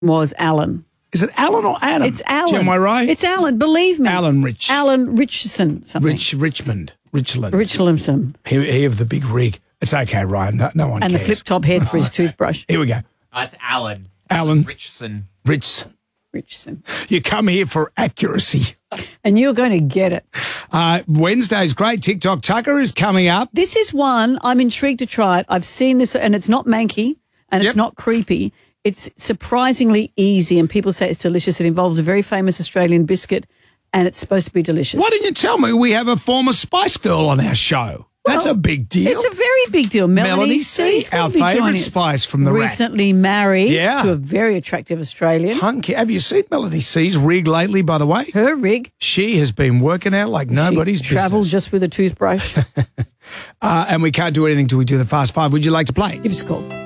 was Alan. Is it Alan or Adam? It's Alan. Am I right? It's Alan, believe me. Alan Richardson. Something. Richmond. Richlandson. He of the big rig. It's okay, Ryan. No one and cares. The flip-top head for his toothbrush. Here we go. It's Alan. Alan. Richardson. You come here for accuracy. And you're going to get it. Wednesday's great. TikTok Tucker is coming up. This is one I'm intrigued to try it. I've seen this, and it's not manky, and it's not creepy. It's surprisingly easy, and people say it's delicious. It involves a very famous Australian biscuit, and it's supposed to be delicious. Why didn't you tell me we have a former Spice Girl on our show? That's a big deal. It's a very big deal. Melanie C, our favourite Spice from the recently married to a very attractive Australian. Hunky. Have you seen Melanie C's rig lately, by the way? Her rig. She has been working out like nobody's business. Travelled just with a toothbrush. And we can't do anything till we do the Fast Five. Would you like to play? Give us a call.